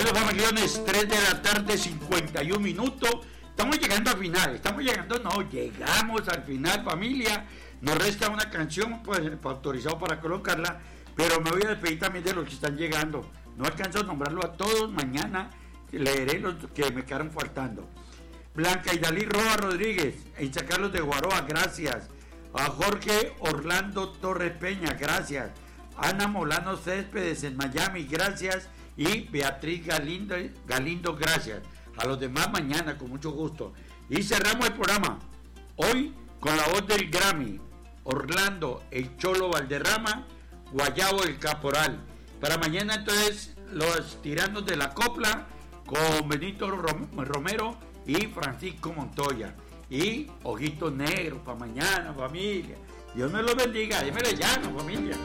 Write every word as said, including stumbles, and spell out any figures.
Bueno, familiones, tres de la tarde, cincuenta y un minutos. Estamos llegando al final, estamos llegando, no, llegamos al final, familia. Nos resta una canción, pues, autorizado para colocarla, pero me voy a despedir también de los que están llegando. No alcanzo a nombrarlo a todos, mañana leeré los que me quedaron faltando. Blanca Idalí Roa Rodríguez, en San Carlos de Guaroa, gracias. A Jorge Orlando Torres Peña, gracias. Ana Molano Céspedes en Miami, gracias. Y Beatriz Galindo, Galindo, gracias. A los demás mañana, con mucho gusto. Y cerramos el programa hoy con la voz del Grammy, Orlando El Cholo Valderrama, Guayabo El Caporal. Para mañana entonces los tiranos de la copla con Benito Romero y Francisco Montoya. Y Ojitos Negros para mañana, familia. Dios me los bendiga, dímelo ya, familia.